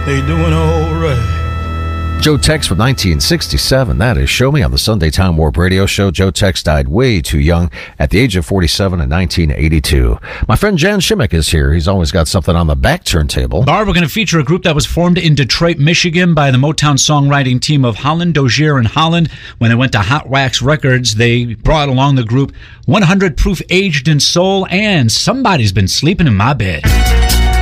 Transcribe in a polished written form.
They doing all right. Joe Tex from 1967. That is Show Me on the Sunday Time Warp Radio Show. Joe Tex died way too young at the age of 47 in 1982. My friend Jan Shimmick is here. He's always got something on the back turntable. Barb, we're going to feature a group that was formed in Detroit, Michigan by the Motown songwriting team of Holland, Dozier, and Holland. When they went to Hot Wax Records, they brought along the group 100 Proof Aged in Soul and Somebody's Been Sleeping in My Bed.